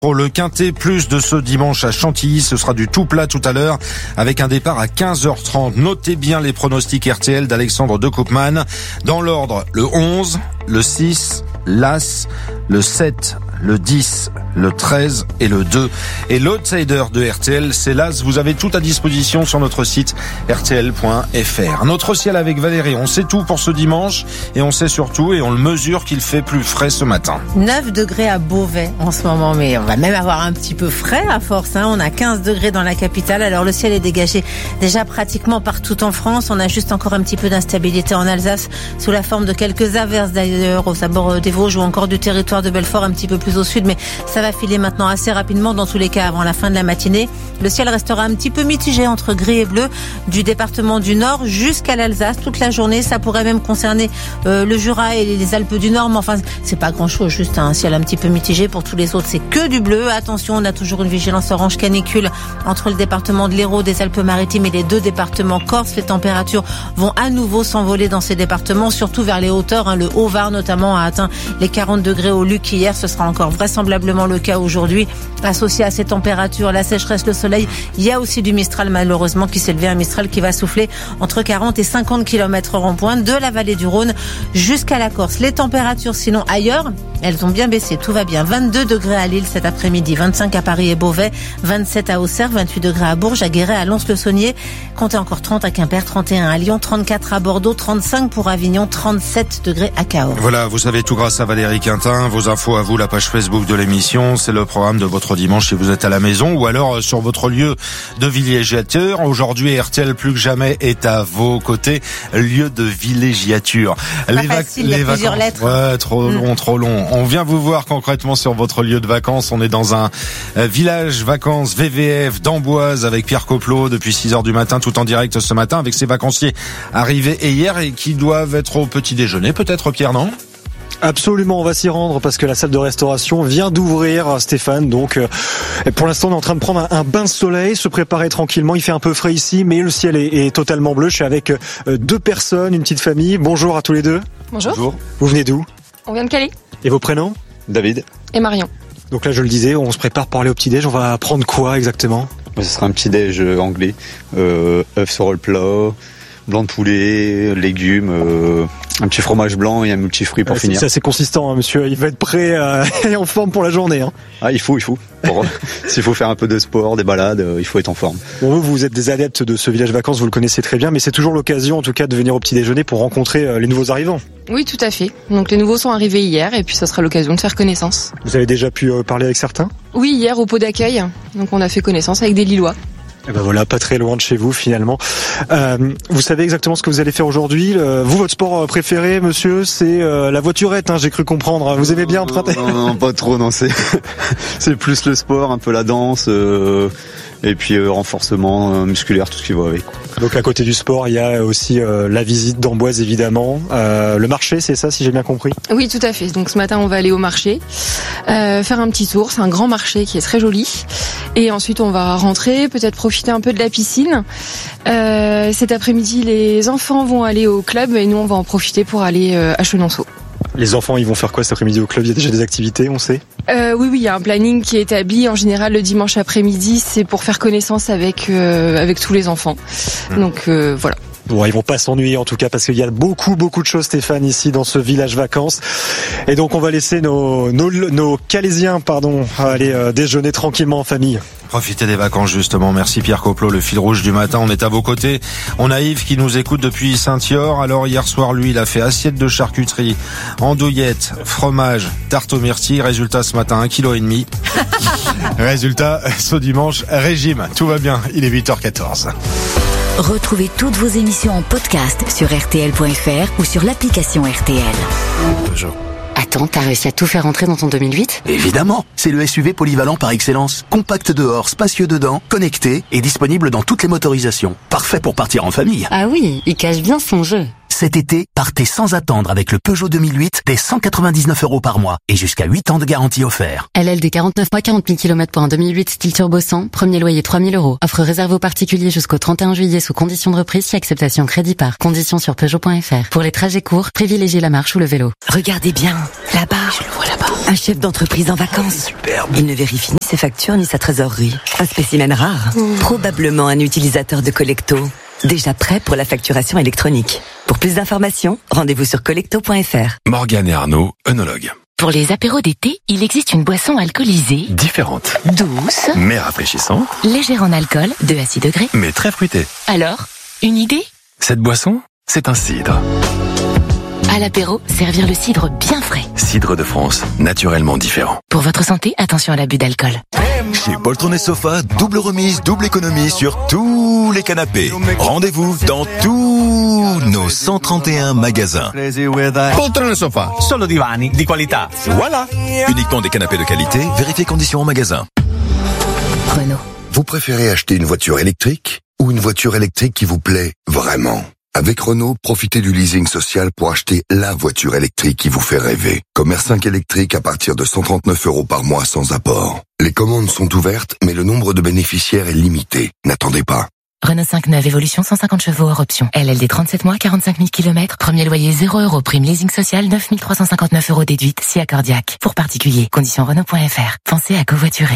Pour le Quintet Plus de ce dimanche à Chantilly, ce sera du tout plat tout à l'heure avec un départ à 15h30. Notez bien les pronostics RTL d'Alexandre de Koopman. Dans l'ordre, le 11, le 6, l'As, le 7, le 10, le 13 et le 2. Et l'outsider de RTL, c'est l'As. Vous avez tout à disposition sur notre site rtl.fr. Notre ciel avec Valérie, on sait tout pour ce dimanche et on sait surtout et on le mesure qu'il fait plus frais ce matin. 9 degrés à Beauvais en ce moment, mais on va même avoir un petit peu frais à force. On a 15 degrés dans la capitale. Alors le ciel est dégagé déjà pratiquement partout en France. On a juste encore un petit peu d'instabilité en Alsace sous la forme de quelques averses d'ailleurs aux abords des Vosges ou encore du territoire de Belfort un petit peu plus au sud, mais ça va filer maintenant assez rapidement dans tous les cas avant la fin de la matinée. Le ciel restera un petit peu mitigé entre gris et bleu du département du Nord jusqu'à l'Alsace toute la journée. Ça pourrait même concerner le Jura et les Alpes du Nord, mais enfin c'est pas grand chose, juste un ciel un petit peu mitigé. Pour tous les autres c'est que du bleu. Attention, on a toujours une vigilance orange canicule entre le département de l'Hérault, des Alpes-Maritimes et les deux départements corses. Les températures vont à nouveau s'envoler dans ces départements, surtout vers les hauteurs. Le Haut-Var notamment a atteint les 40 degrés au Luc hier. Ce sera encore vraisemblablement le cas aujourd'hui. Associé à ces températures, la sécheresse, le soleil, il y a aussi du Mistral malheureusement qui s'est levé, un Mistral qui va souffler entre 40 et 50 km/h en pointe de la vallée du Rhône jusqu'à la Corse. Les températures sinon ailleurs, elles ont bien baissé, tout va bien. 22 degrés à Lille cet après-midi, 25 à Paris et Beauvais, 27 à Auxerre, 28 degrés à Bourges, à Guéret, à Lons-le-Saunier, comptez encore 30 à Quimper, 31 à Lyon, 34 à Bordeaux, 35 pour Avignon, 37 degrés à Cahors. Voilà, vous savez tout grâce à Valérie Quintin. Vos infos à vous, la page Facebook de l'émission, c'est le programme de votre dimanche si vous êtes à la maison ou alors sur votre lieu de villégiature. Aujourd'hui, RTL plus que jamais est à vos côtés, lieu de villégiature. Les plusieurs lettres. Ouais, trop long. On vient vous voir concrètement sur votre lieu de vacances. On est dans un village vacances VVF d'Amboise avec Pierre Coplot depuis 6h du matin, tout en direct ce matin avec ses vacanciers arrivés hier et qui doivent être au petit déjeuner. Peut-être Pierre, non ? Absolument, on va s'y rendre parce que la salle de restauration vient d'ouvrir, Stéphane. Donc, pour l'instant, on est en train de prendre un bain de soleil, se préparer tranquillement. Il fait un peu frais ici, mais le ciel est totalement bleu. Je suis avec deux personnes, une petite famille. Bonjour à tous les deux. Bonjour. Vous venez d'où ? On vient de Calais. Et vos prénoms ? David. Et Marion. Donc là, je le disais, on se prépare pour aller au petit-déj. On va prendre quoi exactement ? Ce sera un petit-déj anglais. Œufs sur le plat, blanc de poulet, légumes, un petit fromage blanc et un multifruit pour finir. C'est assez consistant, monsieur. Il va être prêt et en forme pour la journée. Ah, il faut. S'il faut faire un peu de sport, des balades, il faut être en forme. Bon, vous êtes des adeptes de ce village vacances, vous le connaissez très bien, mais c'est toujours l'occasion, en tout cas, de venir au petit déjeuner pour rencontrer les nouveaux arrivants. Oui, tout à fait. Donc les nouveaux sont arrivés hier et puis ça sera l'occasion de faire connaissance. Vous avez déjà pu parler avec certains ? Oui, hier au pot d'accueil. Donc on a fait connaissance avec des Lillois. Et ben voilà, pas très loin de chez vous finalement. Vous savez exactement ce que vous allez faire aujourd'hui. Vous, votre sport préféré, monsieur, c'est la voiturette, j'ai cru comprendre. Vous aimez bien emprunter ? Non, pas trop, non. C'est plus le sport, un peu la danse, et puis renforcement musculaire, tout ce qui va avec. Donc à côté du sport, il y a aussi la visite d'Amboise évidemment. Le marché, c'est ça, si j'ai bien compris ? Oui, tout à fait. Donc ce matin, on va aller au marché, faire un petit tour. C'est un grand marché qui est très joli. Et ensuite, on va rentrer, peut-être profiter un peu de la piscine. Cet après-midi, les enfants vont aller au club et nous, on va en profiter pour aller à Chenonceau. Les enfants, ils vont faire quoi cet après-midi au club ? Il y a déjà des activités, on sait ? Oui, il y a un planning qui est établi. En général, le dimanche après-midi, c'est pour faire connaissance avec tous les enfants. Donc voilà. Bon, ils vont pas s'ennuyer en tout cas parce qu'il y a beaucoup de choses, Stéphane, ici dans ce village vacances. Et donc on va laisser nos Calaisiens, aller déjeuner tranquillement en famille. Profitez des vacances justement. Merci Pierre Coplot, le fil rouge du matin. On est à vos côtés. On a Yves qui nous écoute depuis Saint-Yor. Alors hier soir, lui, il a fait assiette de charcuterie, andouillette, fromage, tarte aux myrtilles. Résultat ce matin, 1,5 kg. Résultat, ce dimanche, régime. Tout va bien. Il est 8h14. Retrouvez toutes vos émissions en podcast sur rtl.fr ou sur l'application RTL. Bonjour. Attends, t'as réussi à tout faire rentrer dans ton 2008 ? Évidemment, c'est le SUV polyvalent par excellence. Compact dehors, spacieux dedans, connecté et disponible dans toutes les motorisations. Parfait pour partir en famille. Ah oui, il cache bien son jeu. Cet été, partez sans attendre avec le Peugeot 2008 dès 199 € par mois et jusqu'à 8 ans de garantie offert. LLD 49 mois 40 000 km pour un 2008 style turbo 100, premier loyer 3 000 €. Offre réservée aux particuliers jusqu'au 31 juillet sous condition de reprise si acceptation crédit par. Conditions sur Peugeot.fr. Pour les trajets courts, privilégiez la marche ou le vélo. Regardez bien, là-bas. Je le vois là-bas. Un chef d'entreprise en vacances. Superbe. Il ne vérifie ni ses factures ni sa trésorerie. Un spécimen rare. Probablement un utilisateur de Collecto. Déjà prêt pour la facturation électronique. Pour plus d'informations, rendez-vous sur collecto.fr. Morgane et Arnaud, œnologues. Pour les apéros d'été, il existe une boisson alcoolisée, Différente, douce, mais rafraîchissante, légère en alcool, de à 6 degrés. mais très fruitée. Alors, une idée? Cette boisson, c'est un cidre. À l'apéro, servir le cidre bien frais. Cidre de France, naturellement différent. Pour votre santé, attention à l'abus d'alcool. Chez Poltron et Sofa, double remise, double économie sur tous les canapés. Rendez-vous dans tous nos 131 magasins. Poltron et Sofa, solo divani di qualità. Voilà. Uniquement des canapés de qualité, vérifiez conditions en magasin. Renault. Vous préférez acheter une voiture électrique ou une voiture électrique qui vous plaît vraiment? Avec Renault, profitez du leasing social pour acheter la voiture électrique qui vous fait rêver. Comme R5 électrique à partir de 139 € par mois sans apport. Les commandes sont ouvertes, mais le nombre de bénéficiaires est limité. N'attendez pas. Renault 5 neuve évolution 150 chevaux hors option. LLD 37 mois, 45 000 km. Premier loyer 0 €. Prime leasing social 9 359 € déduite. Si accordiaque. Pour particuliers. Conditions Renault.fr. Pensez à covoiturer.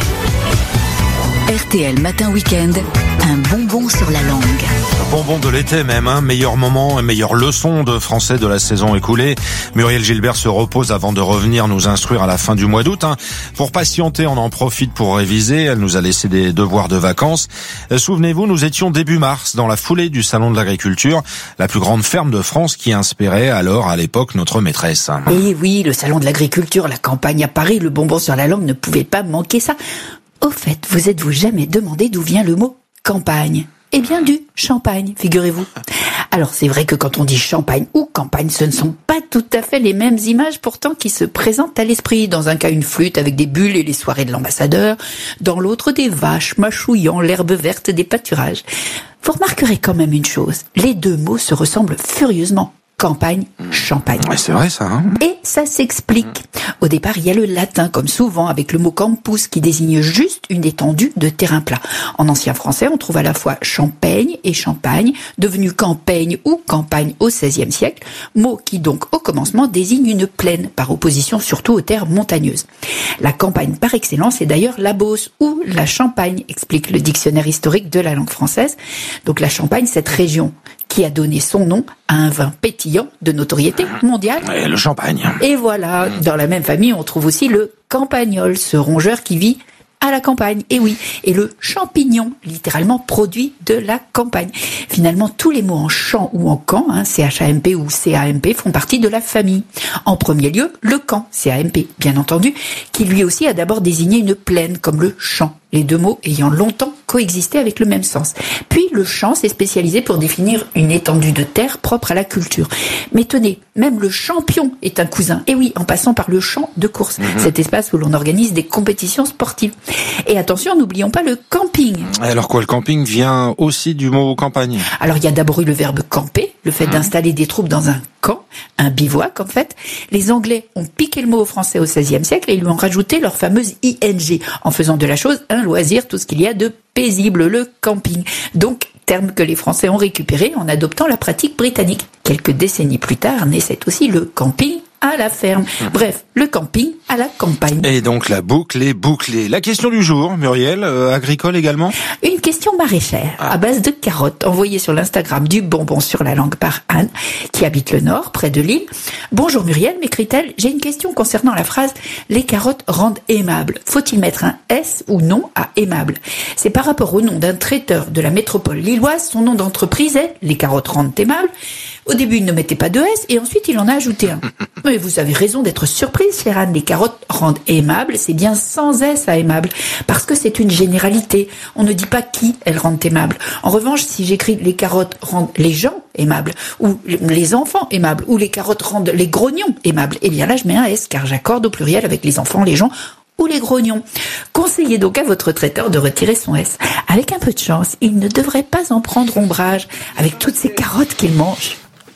RTL Matin Week-end, un bonbon sur la langue. Un bonbon de l'été même, meilleur moment et meilleure leçon de français de la saison écoulée. Muriel Gilbert se repose avant de revenir nous instruire à la fin du mois d'août. Pour patienter, on en profite pour réviser. Elle nous a laissé des devoirs de vacances. Souvenez-vous, nous étions début mars dans la foulée du Salon de l'Agriculture, la plus grande ferme de France qui inspirait alors à l'époque notre maîtresse. Et oui, le Salon de l'Agriculture, la campagne à Paris, le bonbon sur la langue ne pouvait pas manquer ça. Au fait, vous êtes-vous jamais demandé d'où vient le mot campagne? Eh bien du champagne, figurez-vous. Alors c'est vrai que quand on dit champagne ou campagne, ce ne sont pas tout à fait les mêmes images pourtant qui se présentent à l'esprit. Dans un cas, une flûte avec des bulles et les soirées de l'ambassadeur. Dans l'autre, des vaches mâchouillant l'herbe verte des pâturages. Vous remarquerez quand même une chose, les deux mots se ressemblent furieusement. Campagne, champagne. Ouais, c'est vrai ça. Et ça s'explique. Au départ, il y a le latin, comme souvent, avec le mot campus, qui désigne juste une étendue de terrain plat. En ancien français, on trouve à la fois champaigne et champagne, devenu campagne ou campagne au XVIe siècle, mot qui donc, au commencement, désigne une plaine, par opposition surtout aux terres montagneuses. La campagne par excellence est d'ailleurs la Beauce ou la Champagne, explique le dictionnaire historique de la langue française. Donc la Champagne, cette région qui a donné son nom à un vin pétillant de notoriété mondiale. Et le champagne. Et voilà, dans la même famille, on trouve aussi le campagnol, ce rongeur qui vit à la campagne. Et oui, et le champignon, littéralement produit de la campagne. Finalement, tous les mots en champ ou en camp, C-H-A-M-P ou C-A-M-P, font partie de la famille. En premier lieu, le camp, C-A-M-P, bien entendu, qui lui aussi a d'abord désigné une plaine, comme le champ. Les deux mots ayant longtemps coexisté avec le même sens. Puis le champ s'est spécialisé pour définir une étendue de terre propre à la culture. Mais tenez, même le champion est un cousin. Et oui, en passant par le champ de course, cet espace où l'on organise des compétitions sportives. Et attention, n'oublions pas le camping. Alors quoi, le camping vient aussi du mot campagne? Alors il y a d'abord eu le verbe camper, le fait d'installer des troupes dans un camp, un bivouac en fait. Les Anglais ont piqué le mot au français au XVIe siècle et ils lui ont rajouté leur fameuse ing, en faisant de la chose un loisir, tout ce qu'il y a de paisible, le camping. Donc, terme que les Français ont récupéré en adoptant la pratique britannique. Quelques décennies plus tard, naissait aussi le camping à la ferme. Bref, le camping à la campagne. Et donc la boucle est bouclée. La question du jour, Muriel, agricole également? Une question maraîchère à base de carottes envoyée sur l'Instagram du bonbon sur la langue par Anne, qui habite le Nord, près de Lille. Bonjour Muriel, m'écrit-elle, j'ai une question concernant la phrase « Les carottes rendent aimable ». Faut-il mettre un S ou non à aimable? C'est par rapport au nom d'un traiteur de la métropole lilloise. Son nom d'entreprise est « Les carottes rendent aimable ». Au début, il ne mettait pas de S et ensuite il en a ajouté un. Mais vous avez raison d'être surprise, chère Anne. Les carottes rendent aimable, c'est bien sans S à aimable. Parce que c'est une généralité. On ne dit pas qui elles rendent aimable. En revanche, si j'écris les carottes rendent les gens aimables, ou les enfants aimables, ou les carottes rendent les grognons aimables, eh bien là je mets un S car j'accorde au pluriel avec les enfants, les gens ou les grognons. Conseillez donc à votre traiteur de retirer son S. Avec un peu de chance, il ne devrait pas en prendre ombrage avec toutes ces carottes qu'il mange.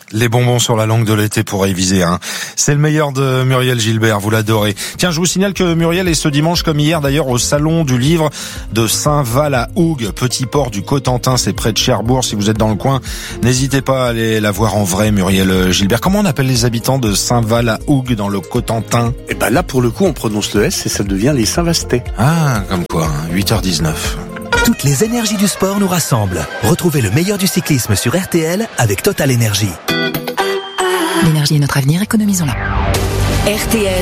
Les bonbons sur la langue de l'été pour réviser, hein. C'est le meilleur de Muriel Gilbert, vous l'adorez. Tiens, je vous signale que Muriel est ce dimanche, comme hier d'ailleurs, au salon du livre de Saint-Val-à-Hougues, petit port du Cotentin, c'est près de Cherbourg. Si vous êtes dans le coin, n'hésitez pas à aller la voir en vrai, Muriel Gilbert. Comment on appelle les habitants de Saint-Val-à-Hougues dans le Cotentin? Et ben là, pour le coup, on prononce le S et ça devient les Saint-Vastais. Ah, comme quoi, hein, 8h19. Toutes les énergies du sport nous rassemblent. Retrouvez le meilleur du cyclisme sur RTL avec Total Énergie. L'énergie est notre avenir, économisons-la. RTL.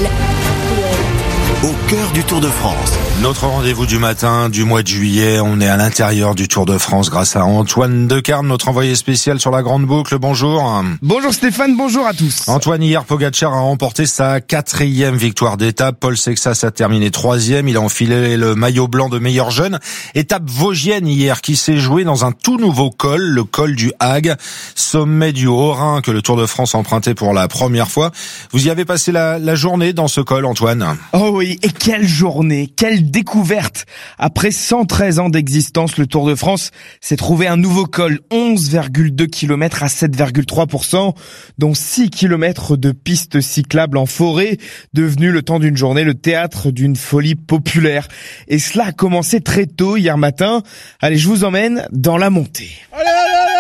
Au cœur du Tour de France. Notre rendez-vous du matin du mois de juillet, on est à l'intérieur du Tour de France grâce à Antoine Decarne, notre envoyé spécial sur la Grande Boucle. Bonjour. Bonjour Stéphane, bonjour à tous. Antoine, hier, Pogacar a remporté sa 4e victoire d'étape. Paul Sexas a terminé 3e. Il a enfilé le maillot blanc de meilleur jeune. Étape vosgienne hier qui s'est jouée dans un tout nouveau col, le col du Hague, sommet du Haut-Rhin que le Tour de France empruntait pour la première fois. Vous y avez passé la journée dans ce col, Antoine? Oh oui, et quelle journée, quelle découverte. Après 113 ans d'existence, le Tour de France s'est trouvé un nouveau col, 11,2 km à 7,3%, dont 6 km de pistes cyclables en forêt, devenu le temps d'une journée le théâtre d'une folie populaire. Et cela a commencé très tôt hier matin. Allez, je vous emmène dans la montée. Allez.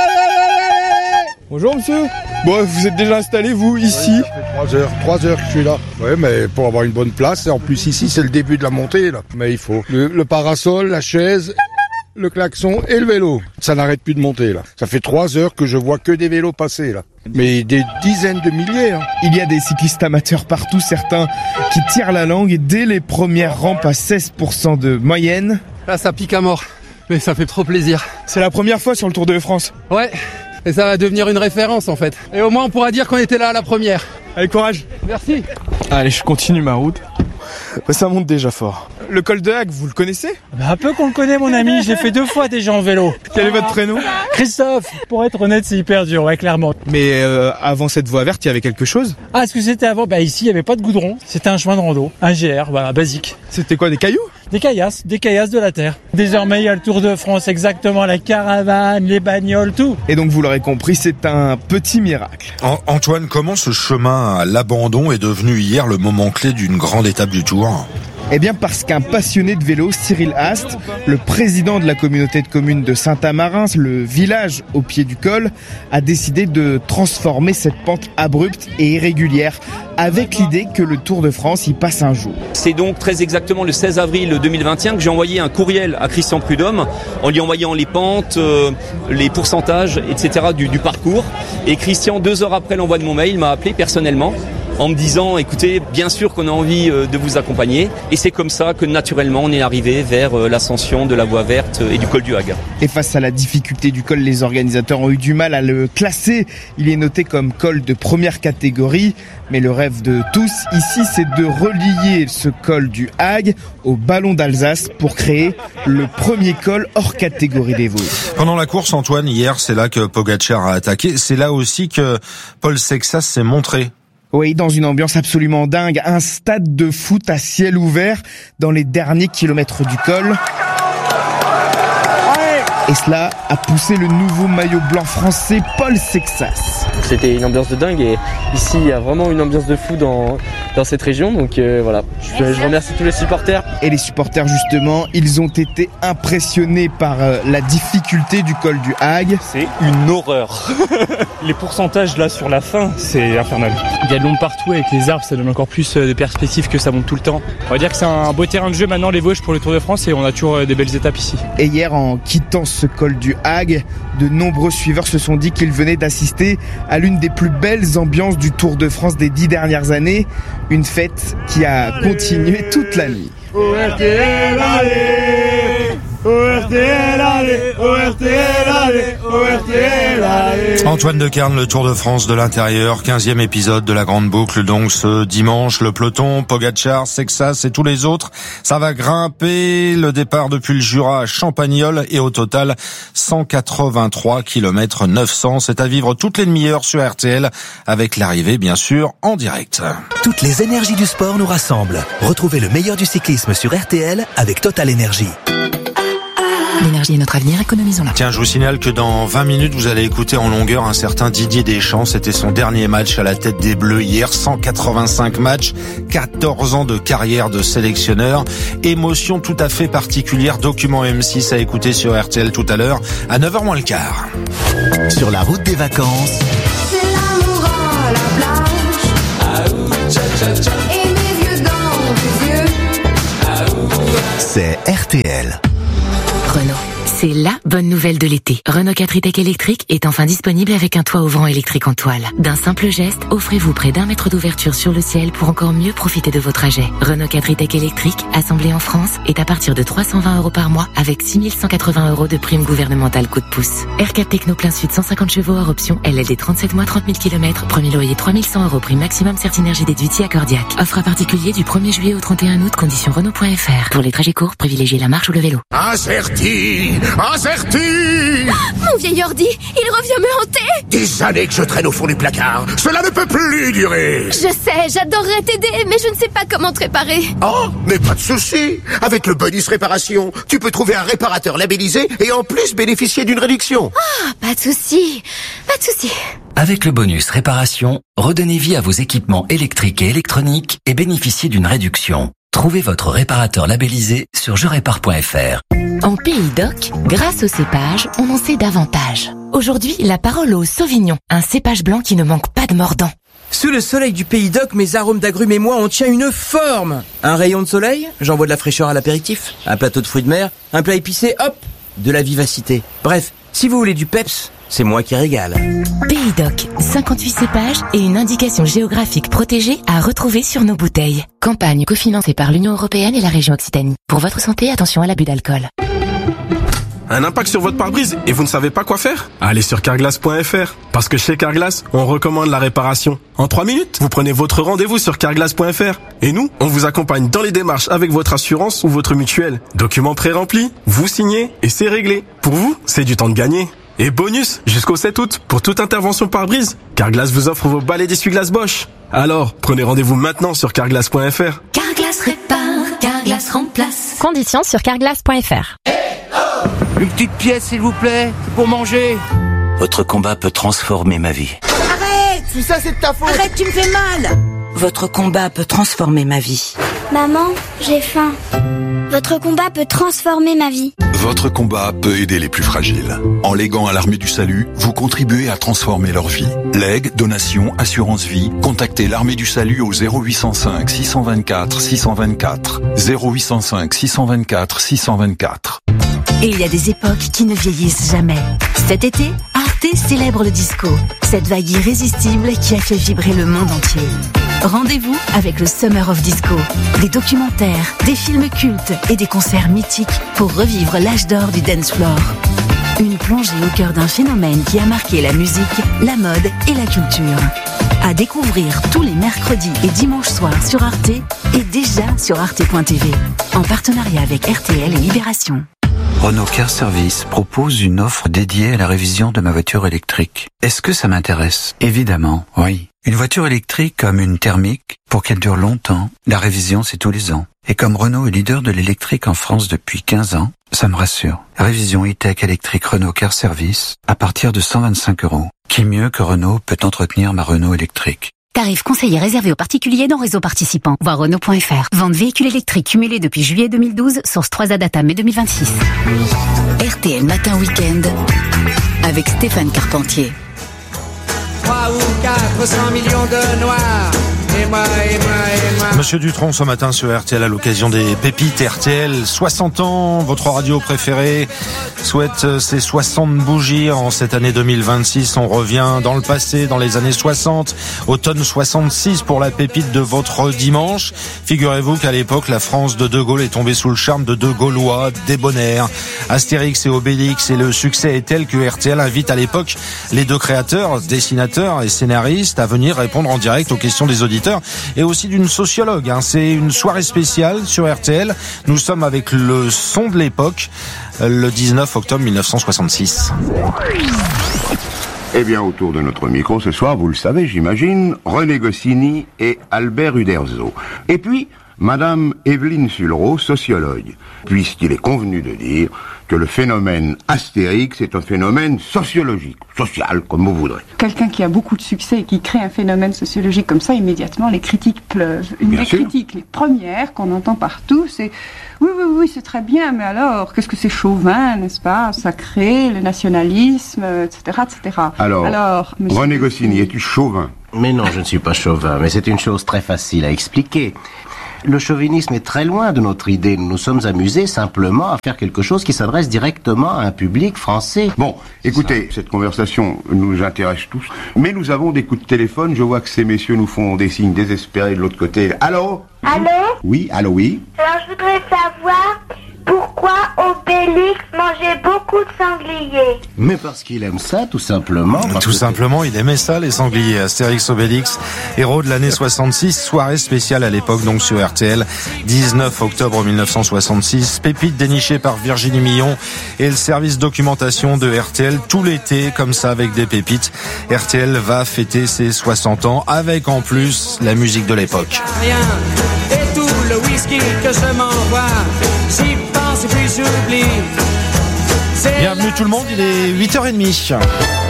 Bonjour monsieur. Bon, vous êtes déjà installé vous ici? Oui, ça fait 3 heures que je suis là. Oui, mais pour avoir une bonne place, et en plus ici c'est le début de la montée là. Mais il faut le parasol, la chaise, le klaxon et le vélo. Ça n'arrête plus de monter là. Ça fait 3 heures que je vois que des vélos passer là. Mais des dizaines de milliers. Hein. Il y a des cyclistes amateurs partout, certains qui tirent la langue et dès les premières rampes à 16% de moyenne. Là ça pique à mort, mais ça fait trop plaisir. C'est la première fois sur le Tour de France. Ouais. Et ça va devenir une référence en fait. Et au moins on pourra dire qu'on était là à la première. Allez, courage. Merci. Allez, je continue ma route. Ça monte déjà fort. Le col de Hague, vous le connaissez? Un peu qu'on le connaît mon ami, j'ai fait 2 fois déjà en vélo. Quel est votre prénom? Christophe. Pour être honnête, c'est hyper dur, ouais, clairement. Mais avant cette voie verte, il y avait quelque chose? Ah, est-ce que c'était avant? Bah ici, il y avait pas de goudron, c'était un chemin de rando, un GR, voilà, basique. C'était quoi, des cailloux? Des caillasses de la terre. Désormais, il y a le Tour de France, exactement, la caravane, les bagnoles, tout. Et donc, vous l'aurez compris, c'est un petit miracle. Antoine, comment ce chemin à l'abandon est devenu hier le moment clé d'une grande étape du Tour? Eh bien parce qu'un passionné de vélo, Cyril Hast, le président de la communauté de communes de Saint-Amarins, le village au pied du col, a décidé de transformer cette pente abrupte et irrégulière avec l'idée que le Tour de France y passe un jour. C'est donc très exactement le 16 avril 2021 que j'ai envoyé un courriel à Christian Prudhomme en lui envoyant les pentes, les pourcentages, etc. du parcours. Et Christian, 2 heures après l'envoi de mon mail, m'a appelé personnellement en me disant, écoutez, bien sûr qu'on a envie de vous accompagner. Et c'est comme ça que naturellement on est arrivé vers l'ascension de la voie verte et du col du Hague. Et face à la difficulté du col, les organisateurs ont eu du mal à le classer. Il est noté comme col de première catégorie. Mais le rêve de tous ici, c'est de relier ce col du Hague au Ballon d'Alsace pour créer le premier col hors catégorie des Vosges. Pendant la course, Antoine, hier, c'est là que Pogacar a attaqué. C'est là aussi que Paul Sexas s'est montré. Oui, dans une ambiance absolument dingue, un stade de foot à ciel ouvert dans les derniers kilomètres du col. Et cela a poussé le nouveau maillot blanc français Paul Sexas. C'était une ambiance de dingue et ici il y a vraiment une ambiance de fou dans cette région. Donc voilà, je remercie tous les supporters. Et les supporters justement, ils ont été impressionnés par la difficulté du col du Hague. C'est une horreur. Les pourcentages là sur la fin, c'est infernal. Il y a de l'ombre partout avec les arbres, ça donne encore plus de perspectives que ça monte tout le temps. On va dire que c'est un beau terrain de jeu maintenant les Vosges pour le Tour de France et on a toujours des belles étapes ici. Et hier en quittant ce col du Hague, de nombreux suiveurs se sont dit qu'ils venaient d'assister à l'une des plus belles ambiances du Tour de France des 10 dernières années, une fête qui a continué toute la nuit. ORTL, allez, ORTL, allez, ORTL, allez, ORTL, allez. Antoine Decarne, le Tour de France de l'intérieur, 15e épisode de la Grande Boucle, donc ce dimanche, le peloton, Pogacar, Sexas et tous les autres, ça va grimper, le départ depuis le Jura à Champagnole et au total 183 km 900, c'est à vivre toutes les demi-heures sur RTL avec l'arrivée bien sûr en direct. Toutes les énergies du sport nous rassemblent. Retrouvez le meilleur du cyclisme sur RTL avec Total Énergie. L'énergie est notre avenir, économisons-la. Tiens, je vous signale que dans 20 minutes, vous allez écouter en longueur un certain Didier Deschamps. C'était son dernier match à la tête des Bleus hier. 185 matchs, 14 ans de carrière de sélectionneur. Émotion tout à fait particulière. Document M6 à écouter sur RTL tout à l'heure à 9h moins le quart. Sur la route des vacances. C'est l'amour à la plage. Et mes yeux dans tes yeux. C'est RTL. Renault. C'est la bonne nouvelle de l'été. Renault 4 e-Tech électrique est enfin disponible avec un toit ouvrant électrique en toile. D'un simple geste, offrez-vous près d'1 mètre d'ouverture sur le ciel pour encore mieux profiter de vos trajets. Renault 4 e-Tech électrique, assemblé en France, est à partir de 320 € par mois avec 6 180 € de prime gouvernementale coup de pouce. R4 Techno plein sud 150 chevaux hors option, LLD 37 mois 30 000 km, premier loyer 3100 €, prime maximum Certinergie déduite si accordiaque. Offre à particulier du 1er juillet au 31 août, conditions Renault.fr. Pour les trajets courts, privilégiez la marche ou le vélo. Acerti. Mon vieil ordi, il revient me hanter. Des années que je traîne au fond du placard. Cela ne peut plus durer. Je sais, j'adorerais t'aider, mais je ne sais pas comment te réparer. Oh, mais pas de souci. Avec le bonus réparation, tu peux trouver un réparateur labellisé et en plus bénéficier d'une réduction. Ah, pas de souci, pas de souci. Avec le bonus réparation, redonnez vie à vos équipements électriques et électroniques et bénéficiez d'une réduction. Trouvez votre réparateur labellisé sur jerépare.fr. En Pays d'Oc, grâce au cépage, on en sait davantage. Aujourd'hui, la parole au Sauvignon, un cépage blanc qui ne manque pas de mordant. Sous le soleil du Pays d'Oc, mes arômes d'agrumes et moi, on tient une forme. Un rayon de soleil, j'envoie de la fraîcheur à l'apéritif. Un plateau de fruits de mer, un plat épicé, hop, de la vivacité. Bref, si vous voulez du peps, c'est moi qui régale. Pays d'Oc, 58 cépages et une indication géographique protégée à retrouver sur nos bouteilles. Campagne cofinancée par l'Union européenne et la région Occitanie. Pour votre santé, attention à l'abus d'alcool. Un impact sur votre pare-brise et vous ne savez pas quoi faire? Allez sur carglass.fr. Parce que chez Carglass, on recommande la réparation. En 3 minutes, vous prenez votre rendez-vous sur carglass.fr. Et nous, on vous accompagne dans les démarches avec votre assurance ou votre mutuelle. Documents pré-remplis, vous signez et c'est réglé. Pour vous, c'est du temps de gagner. Et bonus, jusqu'au 7 août, pour toute intervention pare-brise, Carglass vous offre vos balais d'essuie-glace Bosch. Alors, prenez rendez-vous maintenant sur carglass.fr. Carglass répare, Carglass remplace. Conditions sur carglass.fr. Une petite pièce, s'il vous plaît, pour manger. Votre combat peut transformer ma vie. Arrête! Tout ça, c'est de ta faute! Arrête, tu me fais mal. Votre combat peut transformer ma vie. Maman, j'ai faim. Votre combat peut transformer ma vie. Votre combat peut aider les plus fragiles. En léguant à l'Armée du Salut, vous contribuez à transformer leur vie. Legs, donations, assurance vie, contactez l'Armée du Salut au 0805 624 624. 0805 624 624. Et il y a des époques qui ne vieillissent jamais. Cet été, Arte célèbre le disco, cette vague irrésistible qui a fait vibrer le monde entier. Rendez-vous avec le Summer of Disco. Des documentaires, des films cultes et des concerts mythiques pour revivre l'âge d'or du dance floor. Une plongée au cœur d'un phénomène qui a marqué la musique, la mode et la culture. À découvrir tous les mercredis et dimanches soirs sur Arte et déjà sur arte.tv. En partenariat avec RTL et Libération. Renault Car Service propose une offre dédiée à la révision de ma voiture électrique. Est-ce que ça m'intéresse? Évidemment, oui. Une voiture électrique comme une thermique, pour qu'elle dure longtemps, la révision c'est tous les ans. Et comme Renault est leader de l'électrique en France depuis 15 ans, ça me rassure. Révision e-Tech électrique Renault Car Service à partir de 125 €. Qui mieux que Renault peut entretenir ma Renault électrique? Tarif conseillé réservé aux particuliers dans réseau participant. Voir Renault.fr. Vente véhicule électrique cumulé depuis juillet 2012. Source 3A Data mai 2026. RTL Matin Week-end avec Stéphane Carpentier. 3 ou 400 millions de noirs. Et moi. Monsieur Dutronc ce matin sur RTL à l'occasion des pépites RTL. 60 ans, votre radio préférée souhaite ses 60 bougies en cette année 2026. On revient dans le passé, dans les années 60, automne 66 pour la pépite de votre dimanche. Figurez-vous qu'à l'époque, la France de De Gaulle est tombée sous le charme de deux Gaulois débonnaires, Astérix et Obélix, et le succès est tel que RTL invite à l'époque les deux créateurs, dessinateurs et scénaristes à venir répondre en direct aux questions des auditeurs et aussi d'une sociologue. C'est une soirée spéciale sur RTL. Nous sommes avec le son de l'époque, le 19 octobre 1966. Eh bien, autour de notre micro ce soir, vous le savez, j'imagine, René Goscinny et Albert Uderzo. Et puis, Madame Evelyne Sullereau, sociologue, puisqu'il est convenu de dire que le phénomène Astérix est un phénomène sociologique, social, comme vous voudrez. Quelqu'un qui a beaucoup de succès et qui crée un phénomène sociologique comme ça, immédiatement, les critiques pleuvent. Une des critiques, les premières qu'on entend partout, c'est « Oui, c'est très bien, mais alors, qu'est-ce que c'est chauvin, n'est-ce pas? Sacré, le nationalisme, etc., etc. » Alors René Goscinny, es-tu chauvin? Mais non, je ne suis pas chauvin, mais c'est une chose très facile à expliquer. Le chauvinisme est très loin de notre idée. Nous nous sommes amusés simplement à faire quelque chose qui s'adresse directement à un public français. Bon, écoutez, cette conversation nous intéresse tous, mais nous avons des coups de téléphone. Je vois que ces messieurs nous font des signes désespérés de l'autre côté. Allô? Allô? Oui, allô, oui. Alors, je voudrais savoir pourquoi Obélix mangeait beaucoup de sangliers. Mais parce qu'il aime ça, tout simplement. Tout simplement, il aimait ça, les sangliers. Astérix Obélix, héros de l'année 66, soirée spéciale à l'époque, donc sur RTL, 19 octobre 1966, pépite dénichée par Virginie Millon et le service documentation de RTL tout l'été, comme ça, avec des pépites. RTL va fêter ses 60 ans avec en plus la musique de l'époque. Rien. Et tout le whisky que je m'envoie, j'y pense et puis j'oublie. Bienvenue tout le monde, il est 8h30.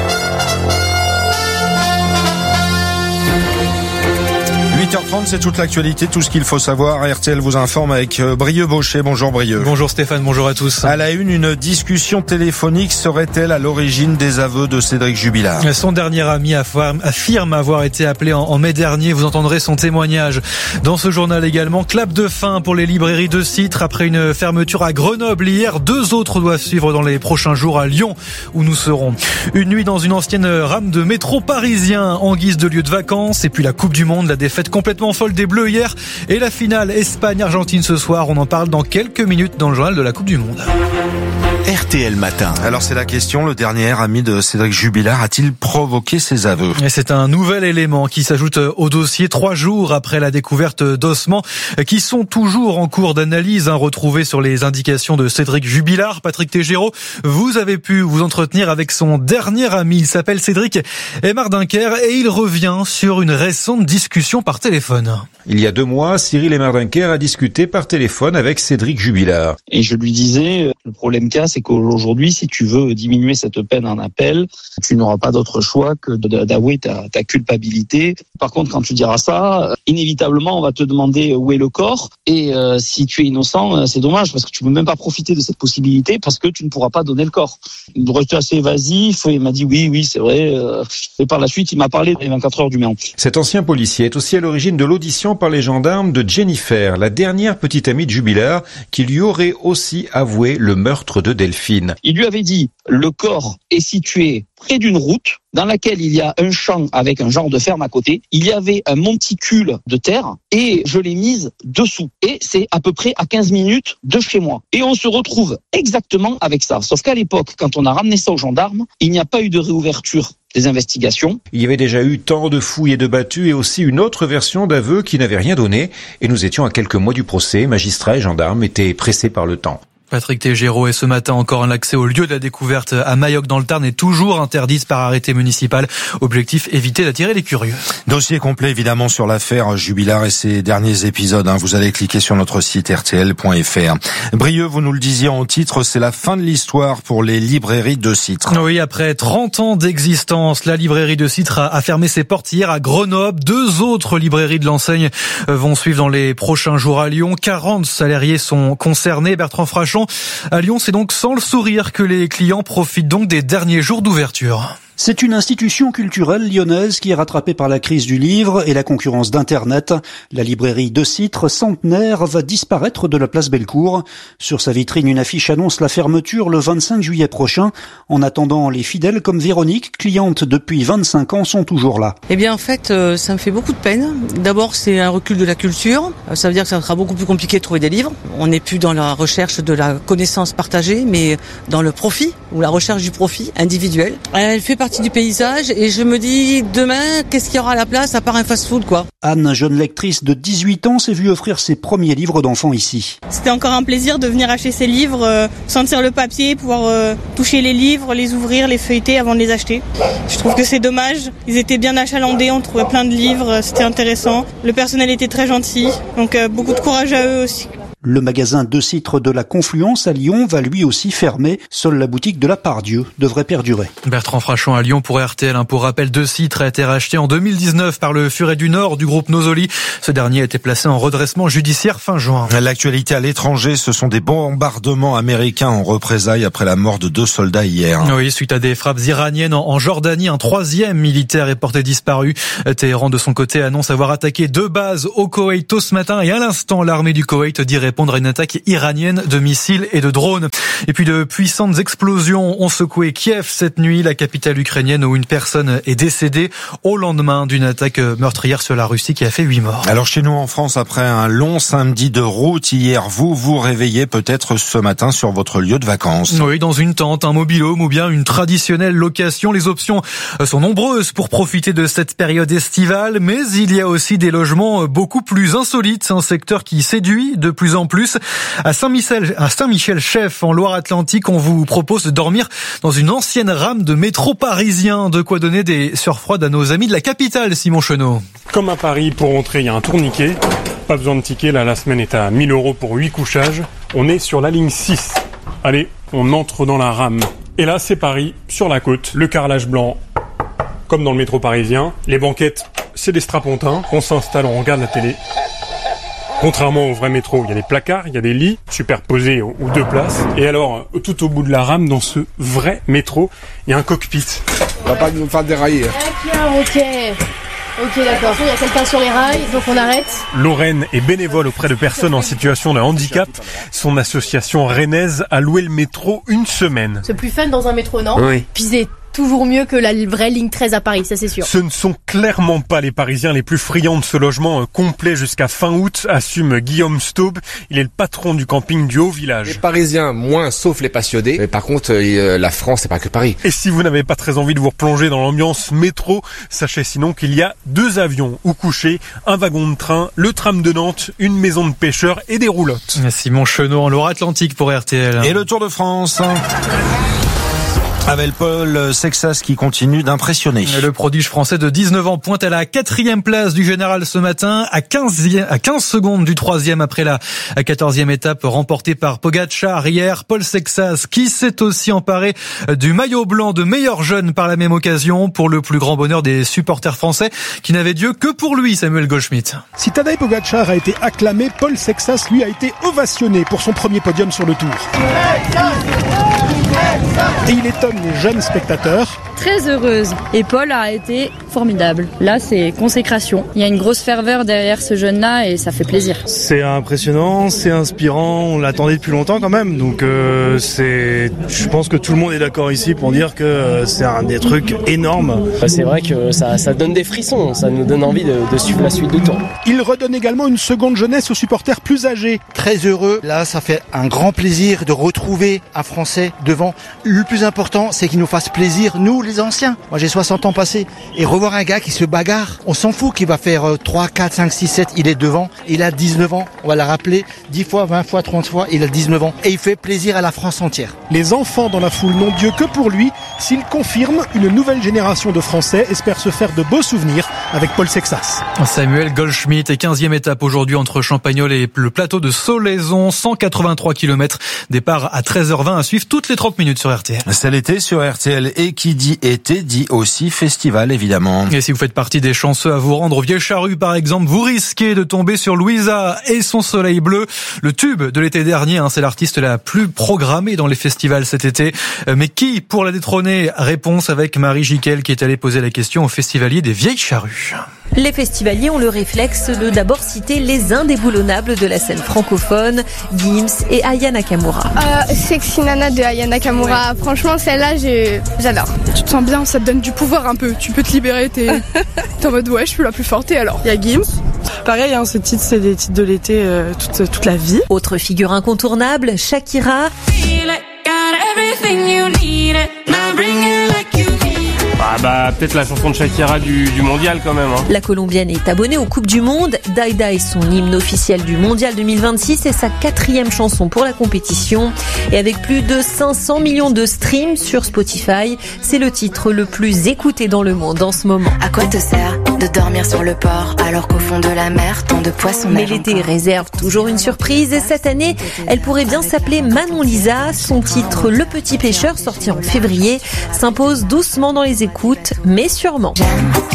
8h30, c'est toute l'actualité, tout ce qu'il faut savoir. RTL vous informe avec Brieux Baucher. Bonjour Brieux. Bonjour Stéphane, bonjour à tous. À la une discussion téléphonique serait-elle à l'origine des aveux de Cédric Jubilard? Son dernier ami affirme avoir été appelé en mai dernier. Vous entendrez son témoignage. Dans ce journal également, clap de fin pour les librairies de Citre. Après une fermeture à Grenoble hier, 2 autres doivent suivre dans les prochains jours à Lyon, où nous serons. Une nuit dans une ancienne rame de métro parisien en guise de lieu de vacances. Et puis la Coupe du Monde, la défaite complètement folle des Bleus hier et la finale Espagne-Argentine ce soir. On en parle dans quelques minutes dans le journal de la Coupe du Monde. RTL Matin. Alors c'est la question, le dernier ami de Cédric Jubilard a-t-il provoqué ses aveux? Et c'est un nouvel élément qui s'ajoute au dossier 3 jours après la découverte d'ossements qui sont toujours en cours d'analyse, retrouvés sur les indications de Cédric Jubilard. Patrick Tégéraud, vous avez pu vous entretenir avec son dernier ami. Il s'appelle Cédric Emardinker et il revient sur une récente discussion par téléphone. Il y a 2 mois, Cyril Emardinker a discuté par téléphone avec Cédric Jubilard. Et je lui disais, le problème qu'il y a, c'est qu'aujourd'hui, si tu veux diminuer cette peine en appel, tu n'auras pas d'autre choix que d'avouer ta culpabilité. Par contre, quand tu diras ça, inévitablement, on va te demander où est le corps. Et si tu es innocent, c'est dommage parce que tu ne peux même pas profiter de cette possibilité parce que tu ne pourras pas donner le corps. Il restait assez évasif. Il m'a dit oui, c'est vrai. Et par la suite, il m'a parlé des 24 heures du Mans. Cet ancien policier est aussi à l'origine de l'audition par les gendarmes de Jennifer, la dernière petite amie de Jubilard, qui lui aurait aussi avoué le meurtre de Delphine. Il lui avait dit, le corps est situé près d'une route dans laquelle il y a un champ avec un genre de ferme à côté. Il y avait un monticule de terre et je l'ai mise dessous. Et c'est à peu près à 15 minutes de chez moi. Et on se retrouve exactement avec ça. Sauf qu'à l'époque, quand on a ramené ça aux gendarmes, il n'y a pas eu de réouverture des investigations. Il y avait déjà eu tant de fouilles et de battues et aussi une autre version d'aveu qui n'avait rien donné. Et nous étions à quelques mois du procès. Magistrats et gendarmes étaient pressés par le temps. Patrick Tégéraud, et ce matin encore, l'accès au lieu de la découverte à Mayoc dans le Tarn est toujours interdit par arrêté municipal. Objectif, éviter d'attirer les curieux. Dossier complet évidemment sur l'affaire Jubilard et ses derniers épisodes. Vous allez cliquer sur notre site rtl.fr. Brieux, vous nous le disiez en titre, c'est la fin de l'histoire pour les librairies de Citre. Oui, après 30 ans d'existence, la librairie de Citre a fermé ses portes hier à Grenoble. 2 autres librairies de l'enseigne vont suivre dans les prochains jours à Lyon. 40 salariés sont concernés. Bertrand Frachon, à Lyon, c'est donc sans le sourire que les clients profitent donc des derniers jours d'ouverture. C'est une institution culturelle lyonnaise qui est rattrapée par la crise du livre et la concurrence d'Internet. La librairie de Citre, centenaire, va disparaître de la place Bellecour. Sur sa vitrine, une affiche annonce la fermeture le 25 juillet prochain. En attendant, les fidèles comme Véronique, cliente depuis 25 ans, sont toujours là. Eh bien, en fait, ça me fait beaucoup de peine. D'abord, c'est un recul de la culture. Ça veut dire que ça sera beaucoup plus compliqué de trouver des livres. On n'est plus dans la recherche de la connaissance partagée, mais dans le profit, ou la recherche du profit individuel. Elle fait partie partie du paysage et je me dis demain, qu'est-ce qu'il y aura à la place à part un fast-food, quoi. Anne, jeune lectrice de 18 ans, s'est vue offrir ses premiers livres d'enfants ici. C'était encore un plaisir de venir acheter ces livres, sentir le papier, pouvoir toucher les livres, les ouvrir, les feuilleter avant de les acheter. Je trouve que c'est dommage. Ils étaient bien achalandés, on trouvait plein de livres, c'était intéressant. Le personnel était très gentil, donc beaucoup de courage à eux aussi. Le magasin De Citre de la Confluence à Lyon va lui aussi fermer. Seule la boutique de la Pardieu devrait perdurer. Bertrand Frachon à Lyon pour RTL. Pour rappel, De Citre a été racheté en 2019 par le Furet du Nord du groupe Nosoli. Ce dernier a été placé en redressement judiciaire fin juin. L'actualité à l'étranger, ce sont des bombardements américains en représailles après la mort de 2 soldats hier. Oui, suite à des frappes iraniennes en Jordanie, un 3e militaire est porté disparu. Téhéran, de son côté, annonce avoir attaqué 2 bases au Koweït tôt ce matin et à l'instant, l'armée du Koweït dit répondre à une attaque iranienne de missiles et de drones. Et puis de puissantes explosions ont secoué Kiev cette nuit, la capitale ukrainienne, où une personne est décédée au lendemain d'une attaque meurtrière sur la Russie qui a fait 8 morts. Alors chez nous en France, après un long samedi de route hier, vous vous réveillez peut-être ce matin sur votre lieu de vacances. Oui, dans une tente, un mobil-home ou bien une traditionnelle location. Les options sont nombreuses pour profiter de cette période estivale, mais il y a aussi des logements beaucoup plus insolites, un secteur qui séduit de plus en plus. À Saint-Michel-Chef, en Loire-Atlantique, on vous propose de dormir dans une ancienne rame de métro parisien. De quoi donner des sueurs froides à nos amis de la capitale, Simon Chenot. Comme à Paris, pour rentrer, il y a un tourniquet. Pas besoin de ticket, là, la semaine est à 1 000 € pour 8 couchages. On est sur la ligne 6. Allez, on entre dans la rame. Et là, c'est Paris, sur la côte. Le carrelage blanc, comme dans le métro parisien. Les banquettes, c'est des strapontins. On s'installe, on regarde la télé. Contrairement au vrai métro, il y a des placards, il y a des lits superposés ou 2 places. Et alors, tout au bout de la rame, dans ce vrai métro, il y a un cockpit. On va pas nous faire dérailler. Ok, d'accord. Il y a quelqu'un sur les rails, donc on arrête. Lorraine est bénévole auprès de personnes en situation de handicap. Son association rennaise a loué le métro une semaine. C'est plus fun dans un métro, non? Oui. Puis c'est toujours mieux que la vraie ligne 13 à Paris, ça c'est sûr. Ce ne sont clairement pas les Parisiens les plus friands de ce logement complet jusqu'à fin août, assume Guillaume Staub. Il est le patron du camping du Haut-Village. Les Parisiens, moins, sauf les passionnés. Mais par contre, la France, c'est pas que Paris. Et si vous n'avez pas très envie de vous replonger dans l'ambiance métro, sachez sinon qu'il y a 2 avions où coucher, un wagon de train, le tram de Nantes, une maison de pêcheurs et des roulottes. Simon Chenot en Loire-Atlantique pour RTL. Et le Tour de France avec Paul Sexas qui continue d'impressionner. Le prodige français de 19 ans pointe à la 4e place du général ce matin, à 15 secondes du 3e après la 14e étape remportée par Pogačar hier. Paul Sexas qui s'est aussi emparé du maillot blanc de meilleur jeune par la même occasion, pour le plus grand bonheur des supporters français qui n'avaient Dieu que pour lui, Samuel Goldschmidt. Si Tadej Pogačar a été acclamé, Paul Sexas lui a été ovationné pour son premier podium sur le Tour. Et il étonne les jeunes spectateurs. Très heureuse. Et Paul a été formidable. Là, c'est consécration. Il y a une grosse ferveur derrière ce jeune-là et ça fait plaisir. C'est impressionnant, c'est inspirant. On l'attendait depuis longtemps quand même. Donc je pense que tout le monde est d'accord ici pour dire que c'est un des trucs énormes. C'est vrai que ça donne des frissons. Ça nous donne envie de suivre la suite du Tour. Il redonne également une seconde jeunesse aux supporters plus âgés. Très heureux. Là, ça fait un grand plaisir de retrouver un Français devant. Le plus important, c'est qu'il nous fasse plaisir, nous les anciens. Moi j'ai 60 ans passés. Et revoir un gars qui se bagarre, on s'en fout qu'il va faire 3, 4, 5, 6, 7, il est devant. Il a 19 ans, on va le rappeler 10 fois, 20 fois, 30 fois, il a 19 ans. Et il fait plaisir à la France entière. Les enfants dans la foule n'ont Dieu que pour lui. S'il confirme, une nouvelle génération de Français espère se faire de beaux souvenirs avec Paul Sexas. Samuel Goldschmidt, et 15e étape aujourd'hui entre Champagnole et le plateau de Solaizon, 183 km. Départ à 13h20 à suivre toutes les 30 minutes sur RTL. C'est l'été sur RTL, et qui dit été dit aussi festival évidemment. Et si vous faites partie des chanceux à vous rendre au Vieille Charrue par exemple, vous risquez de tomber sur Louisa et son soleil bleu. Le tube de l'été dernier, c'est l'artiste la plus programmée dans les festivals cet été. Mais qui pour la détrôner? Réponse avec Marie Jiquel qui est allée poser la question aux festivaliers des Vieilles Charrues. Les festivaliers ont le réflexe de d'abord citer les indéboulonnables de la scène francophone, Gims et Aya Nakamura. Sexy Nana de Aya Nakamura, franchement celle-là j'adore. Tu te sens bien, ça te donne du pouvoir un peu, tu peux te libérer, t'es en mode ouais je suis la plus forte. Et alors, il y a Gims, pareil ces titres c'est des titres de l'été toute la vie. Autre figure incontournable, Shakira. Peut-être la chanson de Shakira du mondial quand même. La Colombienne est abonnée aux Coupes du Monde. Daïda est son hymne officiel du mondial 2026 et sa 4e chanson pour la compétition. Et avec plus de 500 millions de streams sur Spotify, c'est le titre le plus écouté dans le monde en ce moment. À quoi te sert de dormir sur le port alors qu'au fond de la mer, tant de poissons Mais l'été réserve toujours une surprise et cette année, elle pourrait bien s'appeler Manon Lisa. Son titre Le Petit Pêcheur, sorti en février, s'impose doucement dans les écoutes, mais sûrement.